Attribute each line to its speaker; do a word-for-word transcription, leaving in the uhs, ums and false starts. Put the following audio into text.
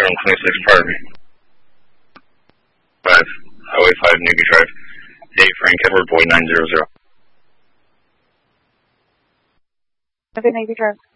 Speaker 1: one twenty-six, pardon me. five, Highway five, Navy Drive. Dave Frank Edward Boyd nine zero zero.
Speaker 2: Okay, Navy Drive.